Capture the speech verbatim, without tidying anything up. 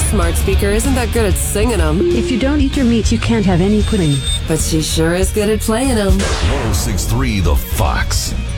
smart speaker isn't that good at singing them. If you don't eat your meat, you can't have any pudding. But she sure is good at playing them. one oh six point three The Fox.